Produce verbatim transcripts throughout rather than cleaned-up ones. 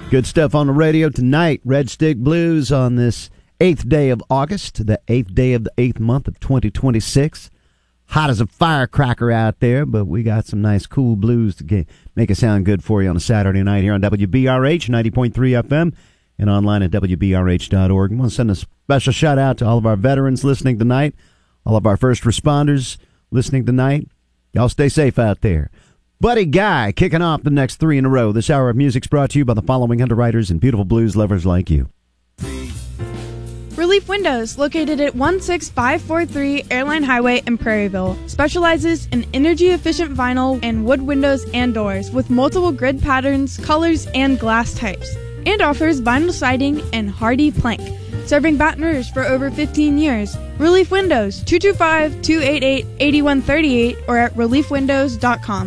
Good stuff on the radio tonight. Red Stick Blues on this eighth day of August, the eighth day of the eighth month of twenty twenty-six. Hot as a firecracker out there, but we got some nice, cool blues to get, make it sound good for you on a Saturday night here on W B R H ninety point three F M and online at W B R H dot org. I want to send a special shout out to all of our veterans listening tonight, all of our first responders listening tonight. Y'all stay safe out there. Buddy Guy kicking off the next three in a row. This hour of music's brought to you by the following underwriters and beautiful blues lovers like you. Relief Windows, located at one six five four three Airline Highway in Prairieville, specializes in energy-efficient vinyl and wood windows and doors with multiple grid patterns, colors, and glass types, and offers vinyl siding and hardy plank. Serving Baton Rouge for over fifteen years. Relief Windows, two two five, two eight eight, eight one three eight or at relief windows dot com.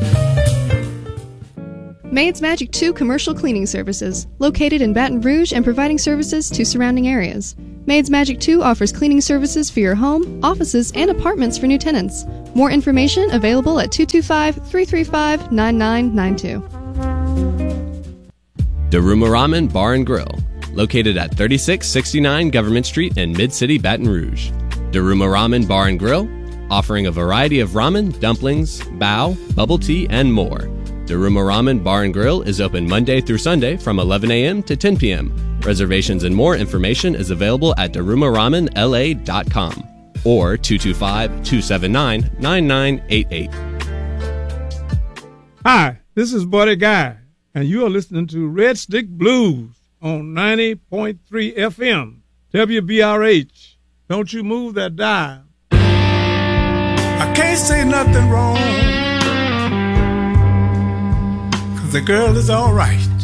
Maid's Magic two Commercial Cleaning Services, located in Baton Rouge and providing services to surrounding areas. Maid's Magic two offers cleaning services for your home, offices, and apartments for new tenants. More information available at two two five, three three five, nine nine nine two. Daruma Ramen Bar and Grill, located at thirty-six sixty-nine Government Street in Mid-City, Baton Rouge. Daruma Ramen Bar and Grill, offering a variety of ramen, dumplings, bao, bubble tea, and more. Daruma Ramen Bar and Grill is open Monday through Sunday from eleven a.m. to ten p.m. Reservations and more information is available at daruma ramen L A dot com or two two five, two seven nine, nine nine eight eight. Hi, this is Buddy Guy, and you are listening to Red Stick Blues on ninety point three F M, W B R H. Don't you move that dial. I can't say nothing wrong, 'cause the girl is all right.